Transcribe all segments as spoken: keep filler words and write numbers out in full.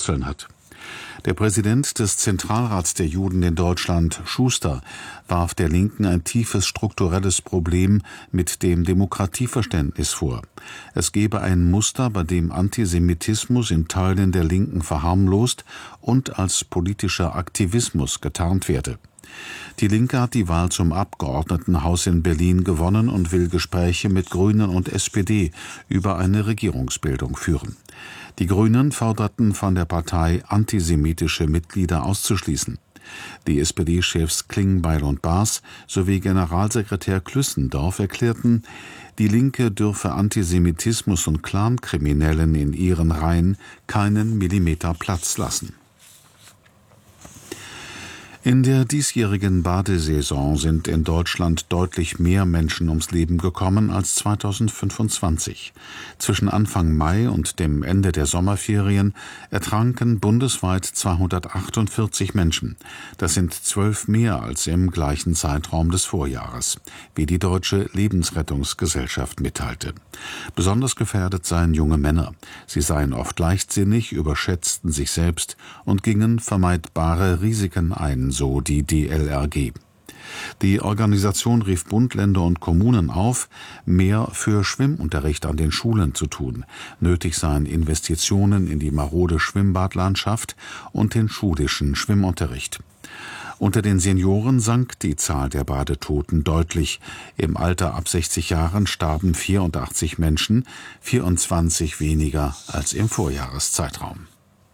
Wurzeln hat. Der Präsident des Zentralrats der Juden in Deutschland, Schuster, warf der Linken ein tiefes strukturelles Problem mit dem Demokratieverständnis vor. Es gebe ein Muster, bei dem Antisemitismus in Teilen der Linken verharmlost und als politischer Aktivismus getarnt werde. Die Linke hat die Wahl zum Abgeordnetenhaus in Berlin gewonnen und will Gespräche mit Grünen und S P D über eine Regierungsbildung führen. Die Grünen forderten von der Partei, antisemitische Mitglieder auszuschließen. Die S P D-Chefs Klingbeil und Baas sowie Generalsekretär Klüssendorf erklärten, die Linke dürfe Antisemitismus und Clankriminellen in ihren Reihen keinen Millimeter Platz lassen. In der diesjährigen Badesaison sind in Deutschland deutlich mehr Menschen ums Leben gekommen als zweitausendfünfundzwanzig. Zwischen Anfang Mai und dem Ende der Sommerferien ertranken bundesweit zweihundertachtundvierzig Menschen. Das sind zwölf mehr als im gleichen Zeitraum des Vorjahres, wie die Deutsche Lebensrettungsgesellschaft mitteilte. Besonders gefährdet seien junge Männer. Sie seien oft leichtsinnig, überschätzten sich selbst und gingen vermeidbare Risiken ein, so die D L R G. Die Organisation rief Bund, Länder und Kommunen auf, mehr für Schwimmunterricht an den Schulen zu tun. Nötig seien Investitionen in die marode Schwimmbadlandschaft und den schulischen Schwimmunterricht. Unter den Senioren sank die Zahl der Badetoten deutlich. Im Alter ab sechzig Jahren starben vierundachtzig Menschen, vierundzwanzig weniger als im Vorjahreszeitraum.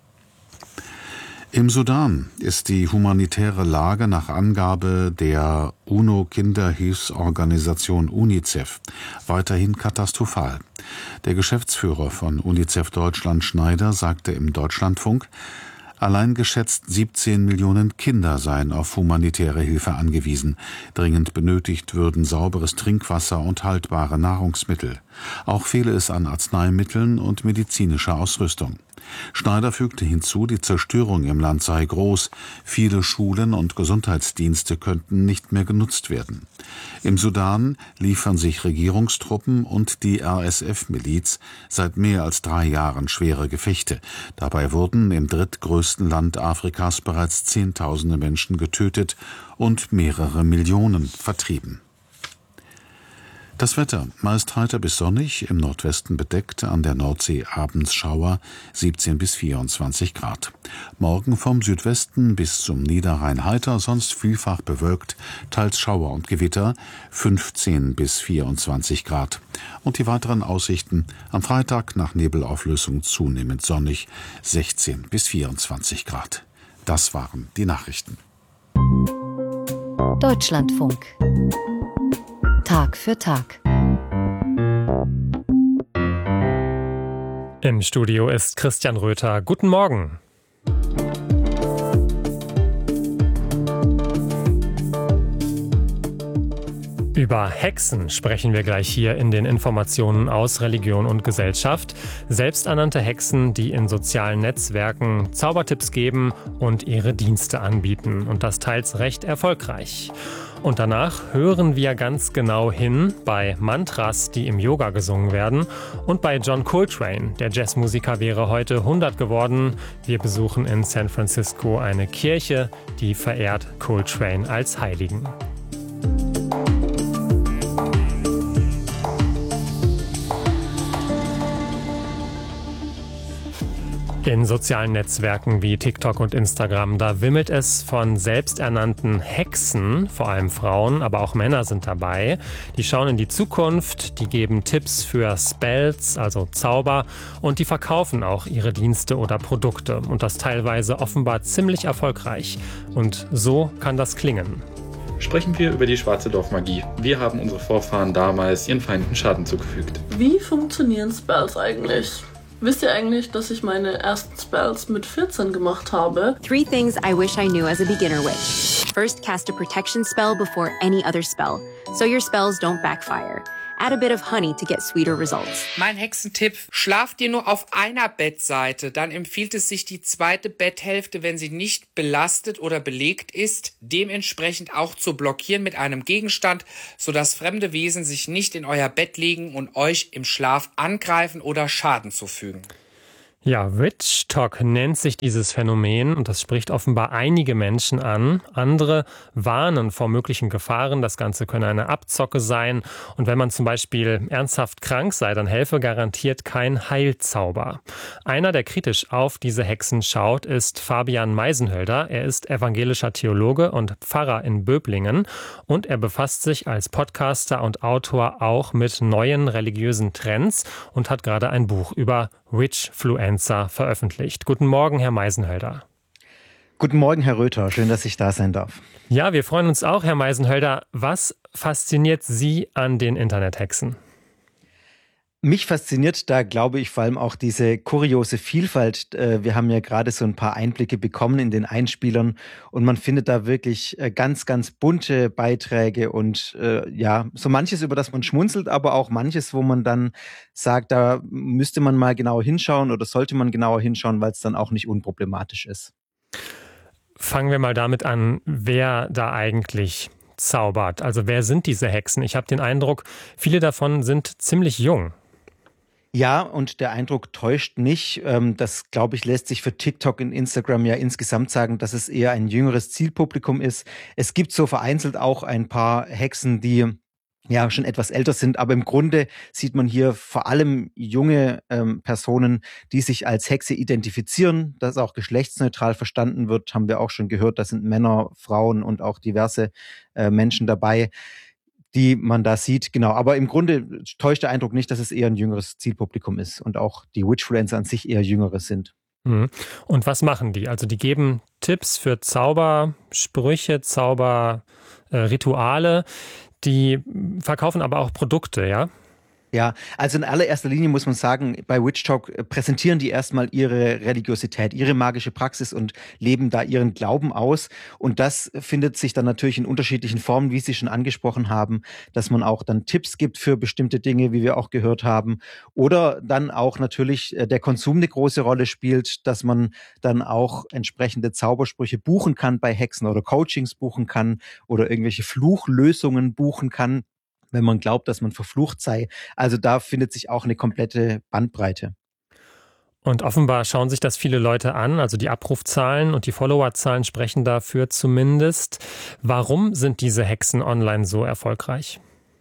Im Sudan ist die humanitäre Lage nach Angabe der UNO-Kinderhilfsorganisation UNICEF weiterhin katastrophal. Der Geschäftsführer von UNICEF Deutschland, Schneider, sagte im Deutschlandfunk, allein geschätzt siebzehn Millionen Kinder seien auf humanitäre Hilfe angewiesen. Dringend benötigt würden sauberes Trinkwasser und haltbare Nahrungsmittel. Auch fehle es an Arzneimitteln und medizinischer Ausrüstung. Schneider fügte hinzu, die Zerstörung im Land sei groß. Viele Schulen und Gesundheitsdienste könnten nicht mehr genutzt werden. Im Sudan liefern sich Regierungstruppen und die R S F-Miliz seit mehr als drei Jahren schwere Gefechte. Dabei wurden im drittgrößten Land Afrikas bereits Zehntausende Menschen getötet und mehrere Millionen vertrieben. Das Wetter, meist heiter bis sonnig, im Nordwesten bedeckt, an der Nordsee abends Schauer, siebzehn bis vierundzwanzig Grad. Morgen vom Südwesten bis zum Niederrhein heiter, sonst vielfach bewölkt, teils Schauer und Gewitter, fünfzehn bis vierundzwanzig Grad. Und die weiteren Aussichten, am Freitag nach Nebelauflösung zunehmend sonnig, sechzehn bis vierundzwanzig Grad. Das waren die Nachrichten. Deutschlandfunk. Tag für Tag. Im Studio ist Christian Röther. Guten Morgen. Über Hexen sprechen wir gleich hier in den Informationen aus Religion und Gesellschaft. Selbsternannte Hexen, die in sozialen Netzwerken Zaubertipps geben und ihre Dienste anbieten. Und das teils recht erfolgreich. Und danach hören wir ganz genau hin bei Mantras, die im Yoga gesungen werden, und bei John Coltrane. Der Jazzmusiker wäre heute hundert geworden. Wir besuchen in San Francisco eine Kirche, die verehrt Coltrane als Heiligen. In sozialen Netzwerken wie TikTok und Instagram, da wimmelt es von selbsternannten Hexen, vor allem Frauen, aber auch Männer sind dabei. Die schauen in die Zukunft, die geben Tipps für Spells, also Zauber, und die verkaufen auch ihre Dienste oder Produkte. Und das teilweise offenbar ziemlich erfolgreich. Und so kann das klingen. Sprechen wir über die schwarze Dorfmagie. Wir haben unsere Vorfahren damals ihren Feinden Schaden zugefügt. Wie funktionieren Spells eigentlich? Wisst ihr eigentlich, dass ich meine ersten Spells mit vierzehn gemacht habe? Three things I wish I knew as a beginner witch. First, cast a protection spell before any other spell, so your spells don't backfire. Add a bit of honey to get sweeter results. Mein Hexentipp: Schlaft ihr nur auf einer Bettseite, dann empfiehlt es sich, die zweite Betthälfte, wenn sie nicht belastet oder belegt ist, dementsprechend auch zu blockieren mit einem Gegenstand, sodass fremde Wesen sich nicht in euer Bett legen und euch im Schlaf angreifen oder Schaden zufügen. Ja, Witch Talk nennt sich dieses Phänomen und das spricht offenbar einige Menschen an. Andere warnen vor möglichen Gefahren. Das Ganze könne eine Abzocke sein. Und wenn man zum Beispiel ernsthaft krank sei, dann helfe garantiert kein Heilzauber. Einer, der kritisch auf diese Hexen schaut, ist Fabian Meisenhölder. Er ist evangelischer Theologe und Pfarrer in Böblingen. Und er befasst sich als Podcaster und Autor auch mit neuen religiösen Trends und hat gerade ein Buch über Witchfluencer veröffentlicht. Guten Morgen, Herr Meisenhölder. Guten Morgen, Herr Röther. Schön, dass ich da sein darf. Ja, wir freuen uns auch, Herr Meisenhölder. Was fasziniert Sie an den Internethexen? Mich fasziniert da, glaube ich, vor allem auch diese kuriose Vielfalt. Wir haben ja gerade so ein paar Einblicke bekommen in den Einspielern und man findet da wirklich ganz, ganz bunte Beiträge und äh, ja, so manches, über das man schmunzelt, aber auch manches, wo man dann sagt, da müsste man mal genauer hinschauen oder sollte man genauer hinschauen, weil es dann auch nicht unproblematisch ist. Fangen wir mal damit an, wer da eigentlich zaubert. Also wer sind diese Hexen? Ich habe den Eindruck, viele davon sind ziemlich jung. Ja, und der Eindruck täuscht nicht. Das, glaube ich, lässt sich für TikTok und Instagram ja insgesamt sagen, dass es eher ein jüngeres Zielpublikum ist. Es gibt so vereinzelt auch ein paar Hexen, die ja schon etwas älter sind, aber im Grunde sieht man hier vor allem junge ähm, Personen, die sich als Hexe identifizieren, das auch geschlechtsneutral verstanden wird, haben wir auch schon gehört, da sind Männer, Frauen und auch diverse äh, Menschen dabei, die man da sieht, genau. Aber im Grunde täuscht der Eindruck nicht, dass es eher ein jüngeres Zielpublikum ist und auch die Witchfluencer an sich eher jüngere sind. Und was machen die? Also die geben Tipps für Zaubersprüche, Zauberrituale, die verkaufen aber auch Produkte, ja? Ja, also in allererster Linie muss man sagen, bei Witch Talk präsentieren die erstmal ihre Religiosität, ihre magische Praxis und leben da ihren Glauben aus. Und das findet sich dann natürlich in unterschiedlichen Formen, wie Sie schon angesprochen haben, dass man auch dann Tipps gibt für bestimmte Dinge, wie wir auch gehört haben. Oder dann auch natürlich der Konsum eine große Rolle spielt, dass man dann auch entsprechende Zaubersprüche buchen kann bei Hexen oder Coachings buchen kann oder irgendwelche Fluchlösungen buchen kann, wenn man glaubt, dass man verflucht sei. Also da findet sich auch eine komplette Bandbreite. Und offenbar schauen sich das viele Leute an, also die Abrufzahlen und die Followerzahlen sprechen dafür zumindest. Warum sind diese Hexen online so erfolgreich?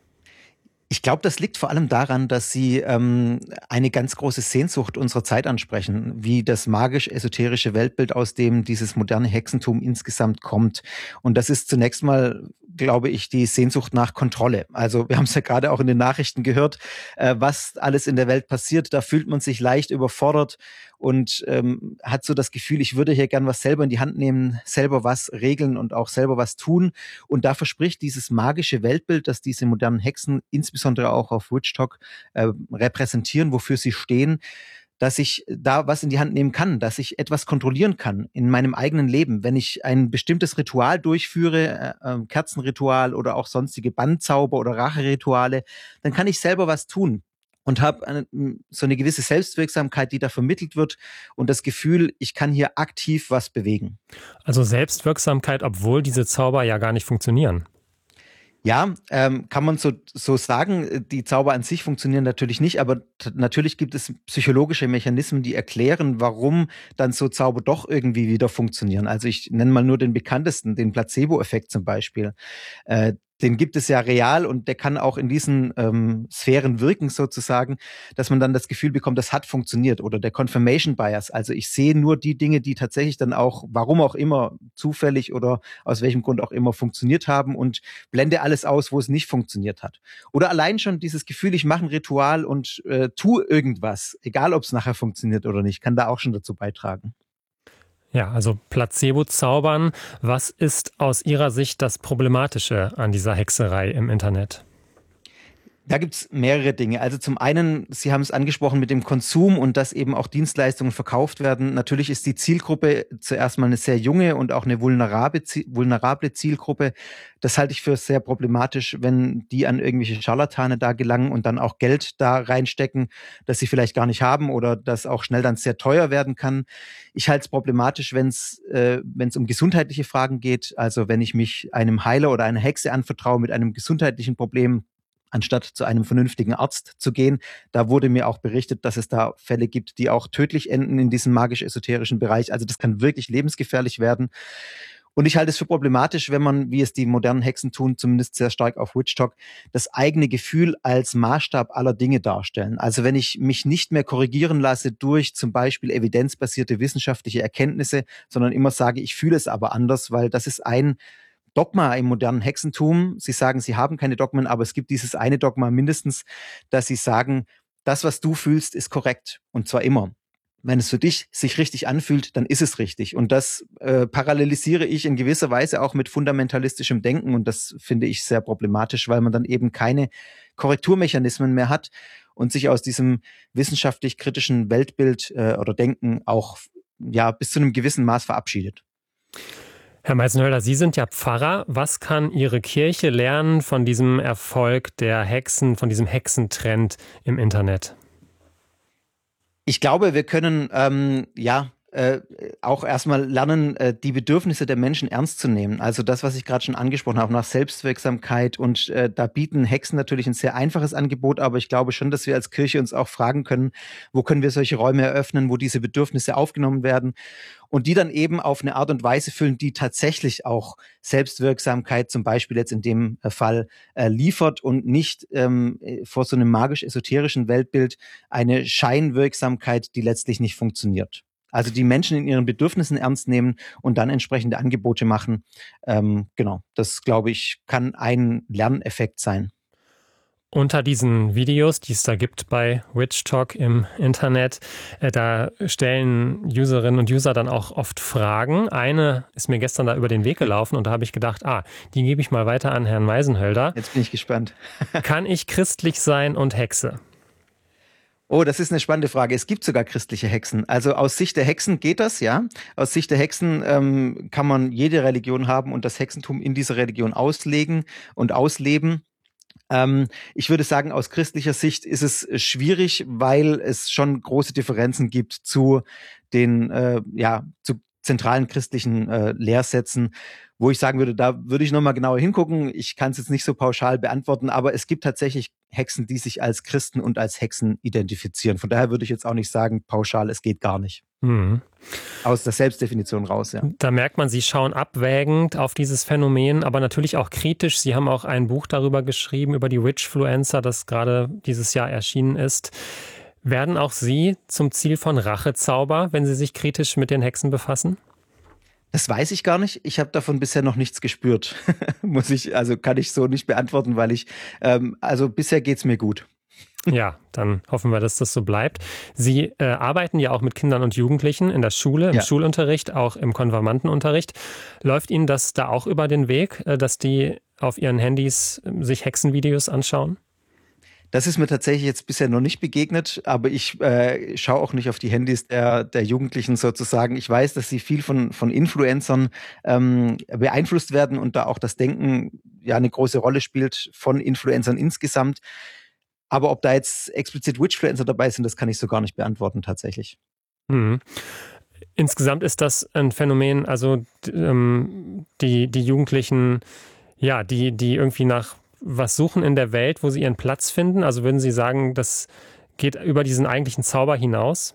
Ich glaube, das liegt vor allem daran, dass sie ähm, eine ganz große Sehnsucht unserer Zeit ansprechen, wie das magisch-esoterische Weltbild, aus dem dieses moderne Hexentum insgesamt kommt. Und das ist zunächst mal, glaube ich, die Sehnsucht nach Kontrolle. Also wir haben es ja gerade auch in den Nachrichten gehört, äh, was alles in der Welt passiert. Da fühlt man sich leicht überfordert und ähm, hat so das Gefühl, ich würde hier gern was selber in die Hand nehmen, selber was regeln und auch selber was tun. Und da verspricht dieses magische Weltbild, dass diese modernen Hexen insbesondere auch auf Witch Talk äh, repräsentieren, wofür sie stehen, dass ich da was in die Hand nehmen kann, dass ich etwas kontrollieren kann in meinem eigenen Leben. Wenn ich ein bestimmtes Ritual durchführe, äh, äh, Kerzenritual oder auch sonstige Bandzauber oder Racherituale, dann kann ich selber was tun. Und habe so eine gewisse Selbstwirksamkeit, die da vermittelt wird und das Gefühl, ich kann hier aktiv was bewegen. Also Selbstwirksamkeit, obwohl diese Zauber ja gar nicht funktionieren. Ja, ähm, kann man so, so sagen. Die Zauber an sich funktionieren natürlich nicht, aber t- natürlich gibt es psychologische Mechanismen, die erklären, warum dann so Zauber doch irgendwie wieder funktionieren. Also ich nenne mal nur den bekanntesten, den Placebo-Effekt zum Beispiel. Äh, Den gibt es ja real und der kann auch in diesen ähm, Sphären wirken sozusagen, dass man dann das Gefühl bekommt, das hat funktioniert. Oder der Confirmation Bias, also ich sehe nur die Dinge, die tatsächlich dann auch, warum auch immer, zufällig oder aus welchem Grund auch immer funktioniert haben und blende alles aus, wo es nicht funktioniert hat. Oder allein schon dieses Gefühl, ich mache ein Ritual und äh, tue irgendwas, egal ob es nachher funktioniert oder nicht, kann da auch schon dazu beitragen. Ja, also Placebo-Zaubern. Was ist aus Ihrer Sicht das Problematische an dieser Hexerei im Internet? Da gibt's mehrere Dinge. Also zum einen, Sie haben es angesprochen mit dem Konsum und dass eben auch Dienstleistungen verkauft werden. Natürlich ist die Zielgruppe zuerst mal eine sehr junge und auch eine vulnerable, vulnerable Zielgruppe. Das halte ich für sehr problematisch, wenn die an irgendwelche Scharlatane da gelangen und dann auch Geld da reinstecken, das sie vielleicht gar nicht haben oder das auch schnell dann sehr teuer werden kann. Ich halte es problematisch, wenn es äh, wenn es um gesundheitliche Fragen geht. Also wenn ich mich einem Heiler oder einer Hexe anvertraue mit einem gesundheitlichen Problem, anstatt zu einem vernünftigen Arzt zu gehen. Da wurde mir auch berichtet, dass es da Fälle gibt, die auch tödlich enden in diesem magisch-esoterischen Bereich. Also das kann wirklich lebensgefährlich werden. Und ich halte es für problematisch, wenn man, wie es die modernen Hexen tun, zumindest sehr stark auf Witch-Talk, das eigene Gefühl als Maßstab aller Dinge darstellen. Also wenn ich mich nicht mehr korrigieren lasse durch zum Beispiel evidenzbasierte wissenschaftliche Erkenntnisse, sondern immer sage, ich fühle es aber anders, weil das ist ein Dogma im modernen Hexentum. Sie sagen, sie haben keine Dogmen, aber es gibt dieses eine Dogma mindestens, dass sie sagen, das, was du fühlst, ist korrekt. Und zwar immer. Wenn es für dich sich richtig anfühlt, dann ist es richtig. Und das äh, parallelisiere ich in gewisser Weise auch mit fundamentalistischem Denken. Und das finde ich sehr problematisch, weil man dann eben keine Korrekturmechanismen mehr hat und sich aus diesem wissenschaftlich kritischen Weltbild äh, oder Denken auch ja bis zu einem gewissen Maß verabschiedet. Herr Meisenhölder, Sie sind ja Pfarrer. Was kann Ihre Kirche lernen von diesem Erfolg der Hexen, von diesem Hexentrend im Internet? Ich glaube, wir können ähm, ja äh, auch erstmal lernen, äh, die Bedürfnisse der Menschen ernst zu nehmen. Also das, was ich gerade schon angesprochen habe, nach Selbstwirksamkeit. Und äh, da bieten Hexen natürlich ein sehr einfaches Angebot, aber ich glaube schon, dass wir als Kirche uns auch fragen können, wo können wir solche Räume eröffnen, wo diese Bedürfnisse aufgenommen werden und die dann eben auf eine Art und Weise füllen, die tatsächlich auch Selbstwirksamkeit zum Beispiel jetzt in dem Fall äh, liefert und nicht ähm, vor so einem magisch-esoterischen Weltbild eine Scheinwirksamkeit, die letztlich nicht funktioniert. Also die Menschen in ihren Bedürfnissen ernst nehmen und dann entsprechende Angebote machen. Ähm, genau, das, glaube ich, kann ein Lerneffekt sein. Unter diesen Videos, die es da gibt bei Witch-Talk im Internet, äh, da stellen Userinnen und User dann auch oft Fragen. Eine ist mir gestern da über den Weg gelaufen und da habe ich gedacht, ah, die gebe ich mal weiter an Herrn Meisenhölder. Jetzt bin ich gespannt. Kann ich christlich sein und Hexe? Oh, das ist eine spannende Frage. Es gibt sogar christliche Hexen. Also aus Sicht der Hexen geht das, ja. Aus Sicht der Hexen ähm, kann man jede Religion haben und das Hexentum in dieser Religion auslegen und ausleben. Ähm, ich würde sagen, aus christlicher Sicht ist es schwierig, weil es schon große Differenzen gibt zu den, äh, ja, zu zentralen christlichen äh, Lehrsätzen, wo ich sagen würde, da würde ich nochmal genauer hingucken. Ich kann es jetzt nicht so pauschal beantworten, aber es gibt tatsächlich Hexen, die sich als Christen und als Hexen identifizieren. Von daher würde ich jetzt auch nicht sagen, pauschal, es geht gar nicht. Mhm. Aus der Selbstdefinition raus, ja. Da merkt man, Sie schauen abwägend auf dieses Phänomen, aber natürlich auch kritisch. Sie haben auch ein Buch darüber geschrieben, über die Witchfluencer, das gerade dieses Jahr erschienen ist. Werden auch Sie zum Ziel von Rachezauber, wenn Sie sich kritisch mit den Hexen befassen? Das weiß ich gar nicht. Ich habe davon bisher noch nichts gespürt. Muss ich, also kann ich so nicht beantworten, weil ich, ähm, also bisher geht's mir gut. Ja, dann hoffen wir, dass das so bleibt. Sie äh, arbeiten ja auch mit Kindern und Jugendlichen in der Schule, im ja. Schulunterricht, auch im Konfirmandenunterricht. Läuft Ihnen das da auch über den Weg, äh, dass die auf ihren Handys äh, sich Hexenvideos anschauen? Das ist mir tatsächlich jetzt bisher noch nicht begegnet, aber ich äh, schaue auch nicht auf die Handys der, der Jugendlichen sozusagen. Ich weiß, dass sie viel von, von Influencern ähm, beeinflusst werden und da auch das Denken ja eine große Rolle spielt von Influencern insgesamt. Aber ob da jetzt explizit Witchfluencer dabei sind, das kann ich so gar nicht beantworten tatsächlich. Mhm. Insgesamt ist das ein Phänomen, also ähm, die, die Jugendlichen, ja, die, die irgendwie nach was suchen in der Welt, wo sie ihren Platz finden? Also würden Sie sagen, das geht über diesen eigentlichen Zauber hinaus?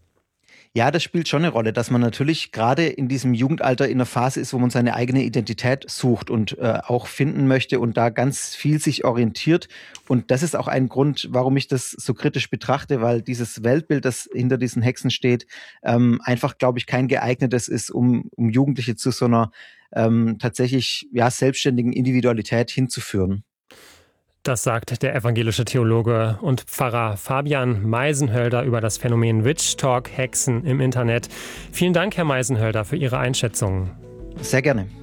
Ja, das spielt schon eine Rolle, dass man natürlich gerade in diesem Jugendalter in einer Phase ist, wo man seine eigene Identität sucht und äh, auch finden möchte und da ganz viel sich orientiert. Und das ist auch ein Grund, warum ich das so kritisch betrachte, weil dieses Weltbild, das hinter diesen Hexen steht, ähm, einfach, glaube ich, kein geeignetes ist, um, um Jugendliche zu so einer ähm, tatsächlich ja selbstständigen Individualität hinzuführen. Das sagt der evangelische Theologe und Pfarrer Fabian Meisenhölder über das Phänomen Witch-Talk, Hexen im Internet. Vielen Dank, Herr Meisenhölder, für Ihre Einschätzungen. Sehr gerne.